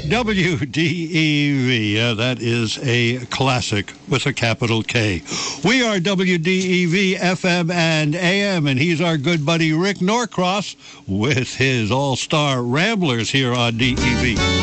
WDEV, that is a classic with a capital K. We are WDEV FM and AM, and he's our good buddy Rick Norcross with his all-star Ramblers here on DEV.